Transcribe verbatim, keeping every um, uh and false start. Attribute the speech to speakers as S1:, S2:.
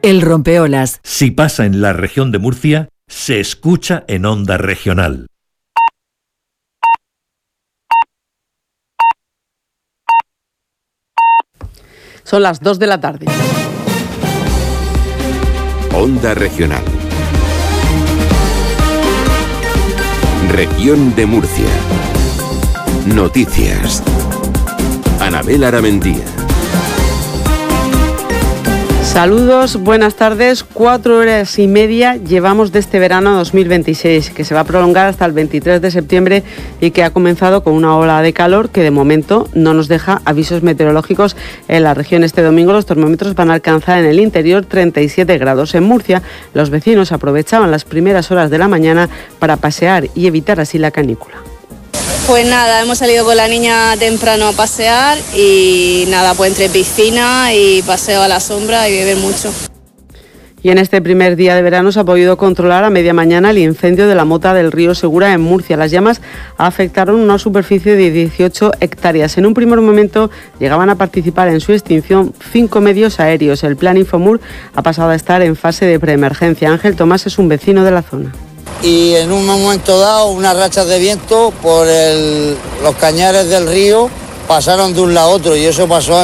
S1: El rompeolas.
S2: Si pasa en la región de Murcia, se escucha en Onda Regional.
S3: Son las dos de la tarde.
S4: Onda Regional. Región de Murcia. Noticias. Anabel Aramendía.
S3: Saludos, buenas tardes. Cuatro horas y media llevamos de este verano dos mil veintiséis, que se va a prolongar hasta el veintitrés de septiembre y que ha comenzado con una ola de calor que de momento no nos deja avisos meteorológicos en la región. Este domingo los termómetros van a alcanzar en el interior treinta y siete grados. En Murcia, los vecinos aprovechaban las primeras horas de la mañana para pasear y evitar así la canícula.
S5: Pues nada, hemos salido con la niña temprano a pasear y nada, pues entre piscina y paseo a la sombra y beber mucho.
S3: Y en este primer día de verano se ha podido controlar a media mañana el incendio de la mota del río Segura en Murcia. Las llamas afectaron una superficie de dieciocho hectáreas. En un primer momento llegaban a participar en su extinción cinco medios aéreos. El plan Infomur ha pasado a estar en fase de preemergencia. Ángel Tomás es un vecino de la zona.
S6: Y en un momento dado, unas rachas de viento por el, los cañares del río pasaron de un lado a otro y eso pasó